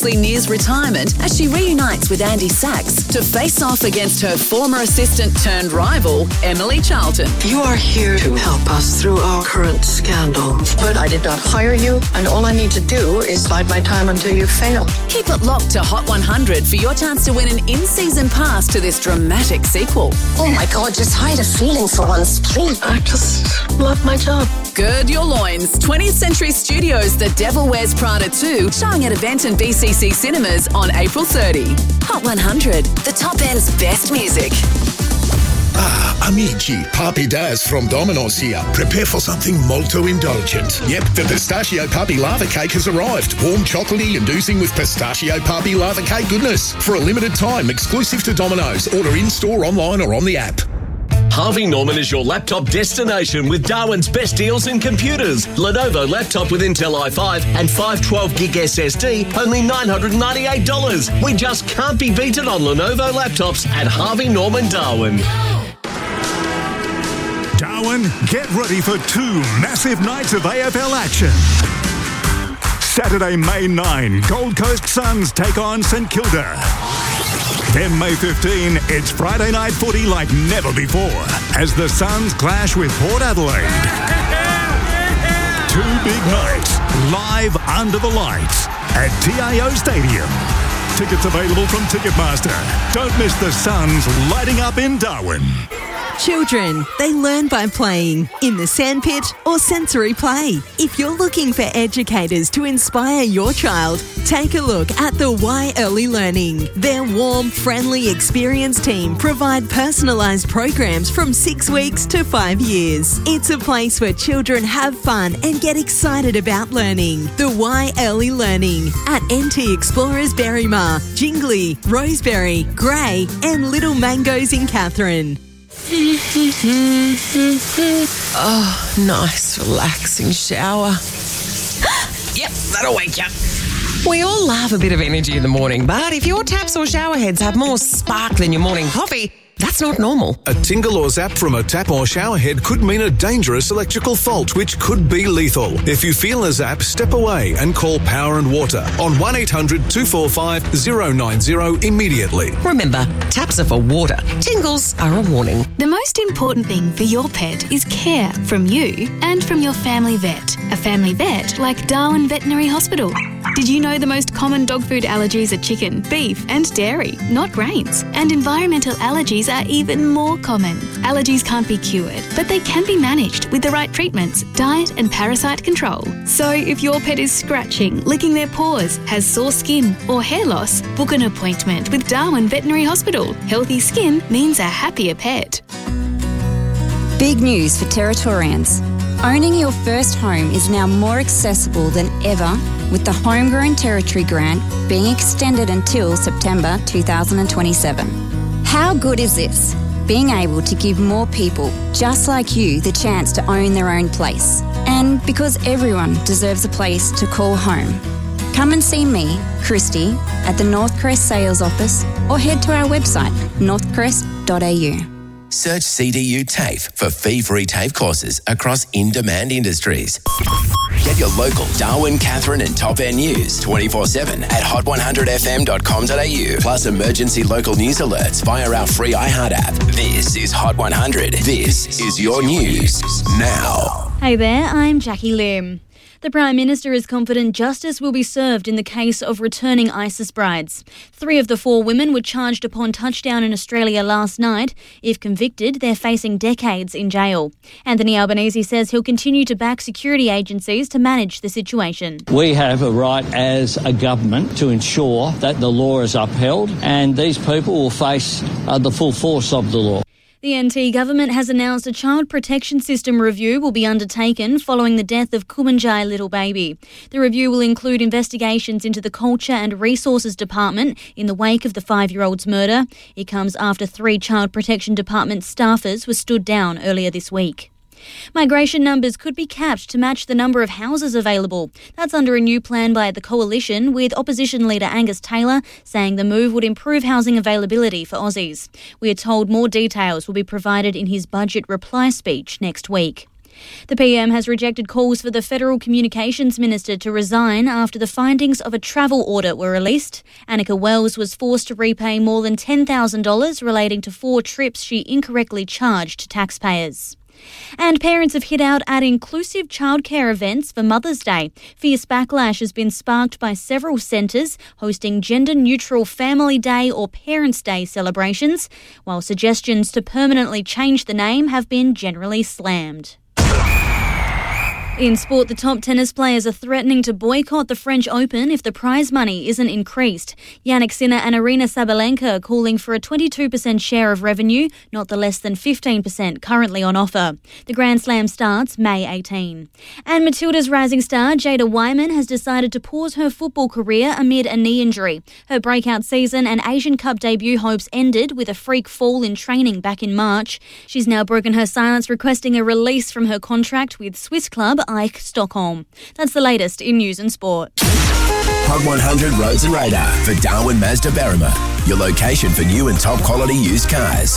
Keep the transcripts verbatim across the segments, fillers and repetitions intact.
Ashley nears retirement as she reunites with Andy Sachs to face off against her former assistant turned rival, Emily Charlton. You are here to help us through our current scandal. But I did not hire you, and all I need to do is bide my time until you fail. Keep it locked to Hot one hundred for your chance to win an in-season pass to this dramatic sequel. Oh my God, just hide a feeling for once, please. I just love my job. Gird your loins. twentieth Century Studios' The Devil Wears Prada two, showing at Event and B C C Cinemas on April thirtieth. Hot one hundred, the top end's best music. Ah, amici, Papi Daz from Domino's here. Prepare for something molto indulgent. Yep, the Pistachio Papi Lava Cake has arrived. Warm, chocolatey and oozing with Pistachio Papi Lava Cake goodness. For a limited time, exclusive to Domino's. Order in-store, online or on the app. Harvey Norman is your laptop destination with Darwin's best deals in computers. Lenovo laptop with Intel i five and five twelve gig S S D, only nine hundred ninety-eight dollars. We just can't be beaten on Lenovo laptops at Harvey Norman Darwin. Darwin, get ready for two massive nights of A F L action. Saturday, May ninth, Gold Coast Suns take on St Kilda. Then May fifteenth, it's Friday night footy like never before as the Suns clash with Port Adelaide. Two big nights, live under the lights at T A O Stadium. Tickets available from Ticketmaster. Don't miss the Suns lighting up in Darwin. Children, they learn by playing, in the sandpit or sensory play. If you're looking for educators to inspire your child, take a look at the Y Early Learning. Their warm, friendly, experienced team provide personalised programs from six weeks to five years. It's a place where children have fun and get excited about learning. The Y Early Learning at N T Explorers Berrymar, Jingly, Roseberry, Grey and Little Mangoes in Katherine. Oh, nice, relaxing shower. Yep, that'll wake you up. We all love a bit of energy in the morning, but if your taps or shower heads have more spark than your morning coffee, that's not normal. A tingle or zap from a tap or shower head could mean a dangerous electrical fault, which could be lethal. If you feel a zap, step away and call Power and Water on one eight hundred two four five zero nine zero immediately. Remember, taps are for water. Tingles are a warning. The most important thing for your pet is care from you and from your family vet. A family vet like Darwin Veterinary Hospital. Did you know the most common dog food allergies are chicken, beef and dairy, not grains? And environmental allergies are even more common. Allergies can't be cured, but they can be managed with the right treatments, diet and parasite control. So if your pet is scratching, licking their paws, has sore skin or hair loss, book an appointment with Darwin Veterinary Hospital. Healthy skin means a happier pet. Big news for Territorians. Owning your first home is now more accessible than ever with the Homegrown Territory Grant being extended until September two thousand twenty-seven. How good is this? Being able to give more people just like you the chance to own their own place. And because everyone deserves a place to call home. Come and see me, Christy, at the Northcrest Sales Office or head to our website, northcrest dot a u. Search C D U TAFE for fee-free TAFE courses across in-demand industries. Get your local Darwin, Katherine and Top End news twenty-four seven at hot one hundred f m dot com dot a u. Plus emergency local news alerts via our free iHeart app. This is Hot one hundred. This is your news now. Hey there, I'm Jackie Lim. The Prime Minister is confident justice will be served in the case of returning ISIS brides. Three of the four women were charged upon touchdown in Australia last night. If convicted, they're facing decades in jail. Anthony Albanese says he'll continue to back security agencies to manage the situation. We have a right as a government to ensure that the law is upheld and these people will face uh, the full force of the law. The N T government has announced a child protection system review will be undertaken following the death of Kumanjai Little Baby. The review will include investigations into the Culture and Resources Department in the wake of the five-year-old's murder. It comes after three Child Protection Department staffers were stood down earlier this week. Migration numbers could be capped to match the number of houses available. That's under a new plan by the Coalition, with opposition leader Angus Taylor saying the move would improve housing availability for Aussies. We are told more details will be provided in his budget reply speech next week. The P M has rejected calls for the Federal Communications Minister to resign after the findings of a travel audit were released. Annika Wells was forced to repay more than ten thousand dollars relating to four trips she incorrectly charged to taxpayers. And parents have hit out at inclusive childcare events for Mother's Day. Fierce backlash has been sparked by several centres hosting gender-neutral Family Day or Parents' Day celebrations, while suggestions to permanently change the name have been generally slammed. In sport, the top tennis players are threatening to boycott the French Open if the prize money isn't increased. Jannik Sinner and Aryna Sabalenka are calling for a twenty-two percent share of revenue, not the less than fifteen percent currently on offer. The Grand Slam starts May eighteenth. And Matilda's rising star, Jada Wyman, has decided to pause her football career amid a knee injury. Her breakout season and Asian Cup debut hopes ended with a freak fall in training back in March. She's now broken her silence, requesting a release from her contract with Swiss club Ike Stockholm. That's the latest in news and sport. Hot one hundred Roads and Radar for Darwin Mazda Berrima, your location for new and top quality used cars.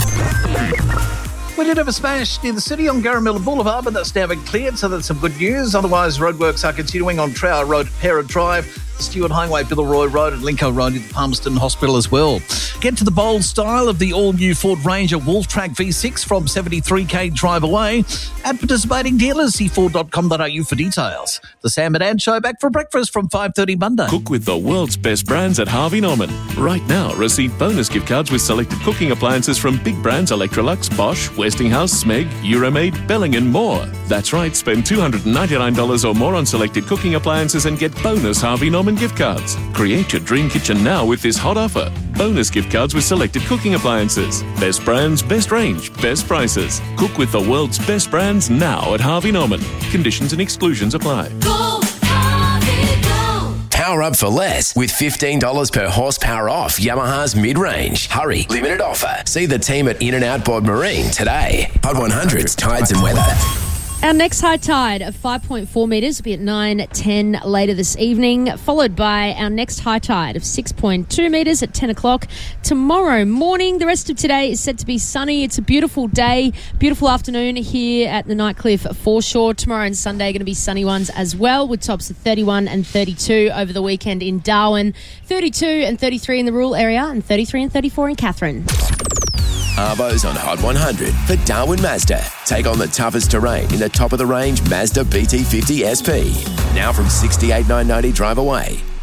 We did have a smash near the city on Garramilla Boulevard, but that's now been cleared, so that's some good news. Otherwise, roadworks are continuing on Trower Road, Pera Drive, Stewart Highway, Billeroy Road and Lincoln Road at the Palmerston Hospital as well. Get to the bold style of the all-new Ford Ranger Wolf Track V six from seventy-three k drive away at participating dealers. See ford dot com dot a u for details. The Sam and Ann Show back for breakfast from five thirty Monday. Cook with the world's best brands at Harvey Norman. Right now, receive bonus gift cards with selected cooking appliances from big brands Electrolux, Bosch, Westinghouse, Smeg, Euromaid, Belling and more. That's right, spend two hundred ninety-nine dollars or more on selected cooking appliances and get bonus Harvey Norman gift cards. Create your dream kitchen now with this hot offer. Bonus gift cards with selected cooking appliances. Best brands, best range, best prices. Cook with the world's best brands now at Harvey Norman. Conditions and exclusions apply. Go, Harvey, go. Power up for less with fifteen dollars per horsepower off Yamaha's mid-range. Hurry, limited offer. See the team at In-N-Out Board Marine today. Hot one hundred's Tides and Weather. Our next high tide of five point four metres will be at nine ten later this evening, followed by our next high tide of six point two metres at ten o'clock tomorrow morning. The rest of today is set to be sunny. It's a beautiful day, beautiful afternoon here at the Nightcliff foreshore. Tomorrow and Sunday are going to be sunny ones as well, with tops of thirty-one and thirty-two over the weekend in Darwin, thirty-two and thirty-three in the rural area, and thirty-three and thirty-four in Katherine. Arbo's on Hot one hundred for Darwin Mazda. Take on the toughest terrain in the top-of-the-range Mazda B T fifty S P. Now from sixty-eight thousand nine hundred ninety drive away.